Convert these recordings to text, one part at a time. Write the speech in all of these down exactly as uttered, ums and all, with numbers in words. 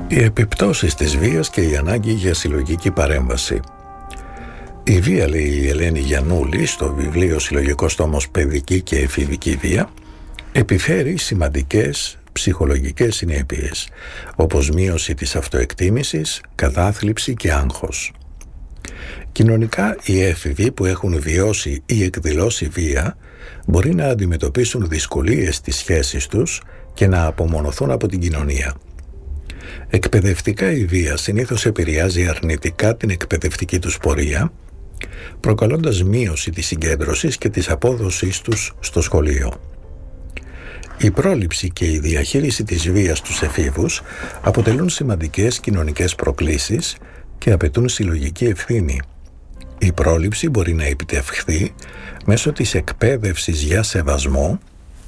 Οι επιπτώσεις της βίας και η ανάγκη για συλλογική παρέμβαση. Η βία, λέει η Ελένη Γιαννούλη στο βιβλίο «Συλλογικός τόμος Παιδική και Εφηβική Βία», επιφέρει σημαντικές ψυχολογικές συνέπειες, όπως μείωση της αυτοεκτίμησης, κατάθλιψη και άγχος. Κοινωνικά, οι έφηβοι που έχουν βιώσει ή εκδηλώσει βία μπορεί να αντιμετωπίσουν δυσκολίες στις σχέσεις τους και να απομονωθούν από την κοινωνία. Εκπαιδευτικά, η βία συνήθως επηρεάζει αρνητικά την εκπαιδευτική τους πορεία, προκαλώντας μείωση της συγκέντρωσης και της απόδοσης τους στο σχολείο. Η πρόληψη και η διαχείριση της βίας στους εφήβους αποτελούν σημαντικές κοινωνικές προκλήσεις και απαιτούν συλλογική ευθύνη. Η πρόληψη μπορεί να επιτευχθεί μέσω της εκπαίδευσης για σεβασμό,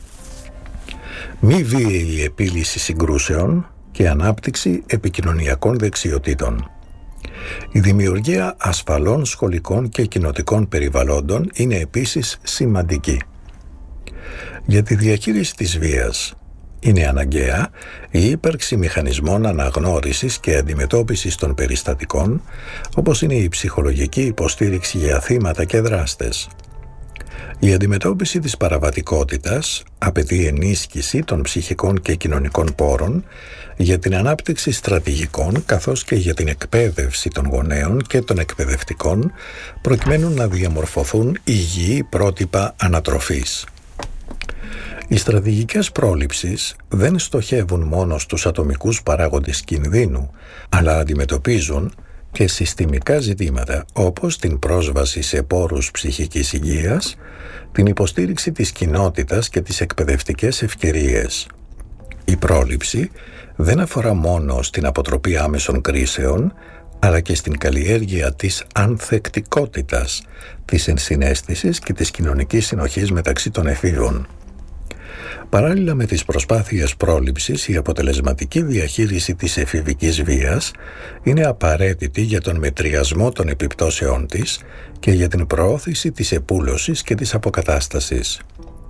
μη βίαιη επίλυση συγκρούσεων και ανάπτυξη επικοινωνιακών δεξιοτήτων. Η δημιουργία ασφαλών σχολικών και κοινοτικών περιβαλλόντων είναι επίσης σημαντική. Για τη διαχείριση της βίας είναι αναγκαία η ύπαρξη μηχανισμών αναγνώρισης και αντιμετώπισης των περιστατικών, όπως είναι η ψυχολογική υποστήριξη για θύματα και δράστες. Η αντιμετώπιση της παραβατικότητας απαιτεί ενίσχυση των ψυχικών και κοινωνικών πόρων για την ανάπτυξη στρατηγικών, καθώς και για την εκπαίδευση των γονέων και των εκπαιδευτικών, προκειμένου να διαμορφωθούν υγιή πρότυπα ανατροφής. Οι στρατηγικές πρόληψης δεν στοχεύουν μόνο στους ατομικούς παράγοντες κινδύνου, αλλά αντιμετωπίζουν και συστημικά ζητήματα, όπως την πρόσβαση σε πόρους ψυχικής υγείας, την υποστήριξη της κοινότητας και τις εκπαιδευτικές ευκαιρίες. Η πρόληψη δεν αφορά μόνο στην αποτροπή άμεσων κρίσεων, αλλά και στην καλλιέργεια της ανθεκτικότητας, της ενσυναίσθησης και της κοινωνικής συνοχής μεταξύ των εφήβων. Παράλληλα με τις προσπάθειες πρόληψης, η αποτελεσματική διαχείριση της εφηβικής βίας είναι απαραίτητη για τον μετριασμό των επιπτώσεών της και για την προώθηση της επούλωσης και της αποκατάστασης.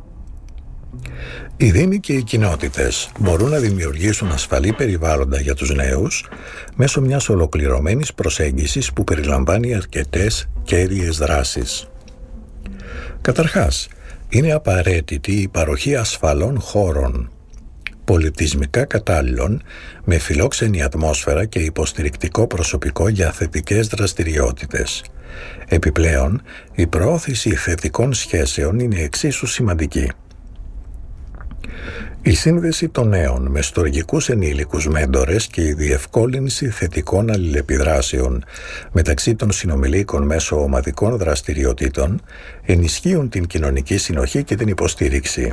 Οι δήμοι και οι κοινότητες μπορούν να δημιουργήσουν ασφαλή περιβάλλοντα για τους νέους μέσω μιας ολοκληρωμένης προσέγγισης που περιλαμβάνει αρκετές κέρυες δράσεις. Καταρχάς, είναι απαραίτητη η παροχή ασφαλών χώρων, πολιτισμικά κατάλληλων, με φιλόξενη ατμόσφαιρα και υποστηρικτικό προσωπικό για θετικές δραστηριότητες. Επιπλέον, η προώθηση θετικών σχέσεων είναι εξίσου σημαντική. Η σύνδεση των νέων με στοργικούς ενήλικους μέντορες και η διευκόλυνση θετικών αλληλεπιδράσεων μεταξύ των συνομιλίκων μέσω ομαδικών δραστηριοτήτων ενισχύουν την κοινωνική συνοχή και την υποστήριξη.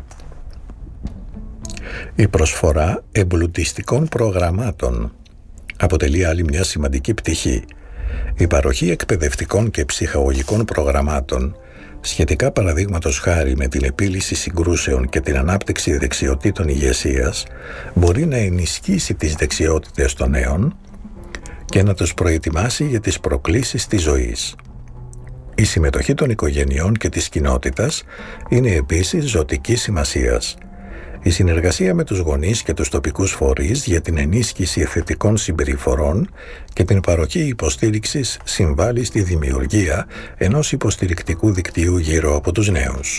Η προσφορά εμπλουτιστικών προγραμμάτων αποτελεί άλλη μια σημαντική πτυχή. Η παροχή εκπαιδευτικών και ψυχαγωγικών προγραμμάτων σχετικά, παραδείγματος χάρη, με την επίλυση συγκρούσεων και την ανάπτυξη δεξιοτήτων ηγεσίας, μπορεί να ενισχύσει τις δεξιότητες των νέων και να τους προετοιμάσει για τις προκλήσεις της ζωής. Η συμμετοχή των οικογενειών και της κοινότητας είναι επίσης ζωτικής σημασίας. Η συνεργασία με τους γονείς και τους τοπικούς φορείς για την ενίσχυση θετικών συμπεριφορών και την παροχή υποστήριξης συμβάλλει στη δημιουργία ενός υποστηρικτικού δικτύου γύρω από τους νέους.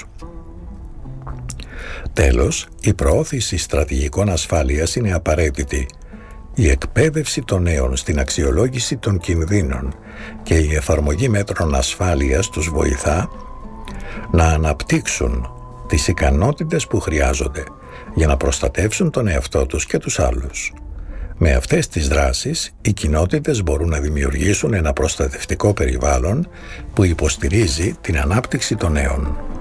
Τέλος, η προώθηση στρατηγικών ασφάλειας είναι απαραίτητη. Η εκπαίδευση των νέων στην αξιολόγηση των κινδύνων και η εφαρμογή μέτρων ασφάλειας τους βοηθά να αναπτύξουν τις ικανότητες που χρειάζονται για να προστατεύσουν τον εαυτό τους και τους άλλους. Με αυτές τις δράσεις, οι κοινότητες μπορούν να δημιουργήσουν ένα προστατευτικό περιβάλλον που υποστηρίζει την ανάπτυξη των νέων.